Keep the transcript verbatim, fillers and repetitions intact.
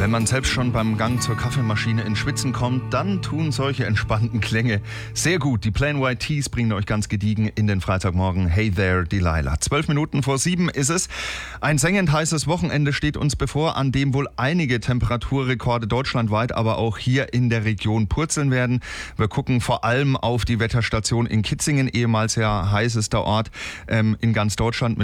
Wenn man selbst schon beim Gang zur Kaffeemaschine ins Schwitzen kommt, dann tun solche entspannten Klänge sehr gut. Die Plain White T's bringen euch ganz gediegen in den Freitagmorgen. Hey there, Delilah. Zwölf Minuten vor sieben ist es. Ein sengend heißes Wochenende steht uns bevor, an dem wohl einige Temperaturrekorde deutschlandweit, aber auch hier in der Region purzeln werden. Wir gucken vor allem auf die Wetterstation in Kitzingen, ehemals ja heißester Ort ähm, in ganz Deutschland.